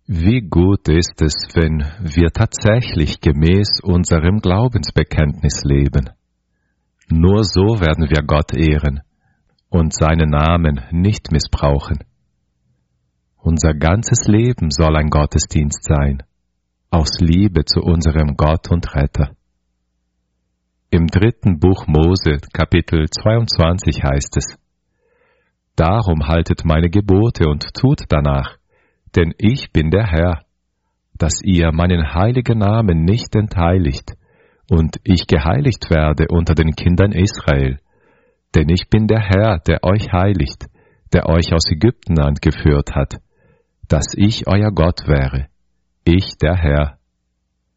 Wie gut ist es, wenn wir tatsächlich gemäß unserem Glaubensbekenntnis leben. Nur so werden wir Gott ehren und seinen Namen nicht missbrauchen. Unser ganzes Leben soll ein Gottesdienst sein, aus Liebe zu unserem Gott und Retter. Im 3. Buch Mose, Kapitel 22 heißt es: Darum haltet meine Gebote und tut danach, denn ich bin der Herr, dass ihr meinen heiligen Namen nicht entheiligt und ich geheiligt werde unter den Kindern Israel. Denn ich bin der Herr, der euch heiligt, der euch aus Ägyptenland geführt hat, dass ich euer Gott wäre, ich der Herr.